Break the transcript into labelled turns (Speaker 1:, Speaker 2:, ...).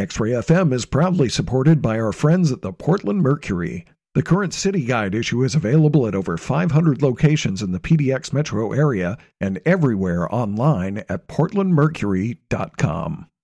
Speaker 1: X-Ray FM is proudly supported by our friends at the Portland Mercury. The current City Guide issue is available at over 500 locations in the PDX metro area and everywhere online at portlandmercury.com.